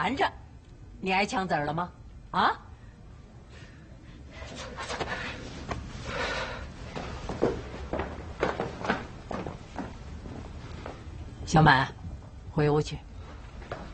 拦着，你挨枪子儿了吗？啊？小满，回屋去。